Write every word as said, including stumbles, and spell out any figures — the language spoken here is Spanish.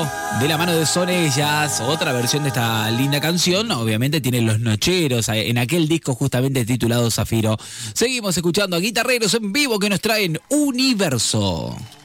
de la mano de Son Ellas, otra versión de esta linda canción, obviamente tiene Los Nocheros, en aquel disco justamente titulado Zafiro. Seguimos escuchando a guitarreros en vivo que nos traen Universo.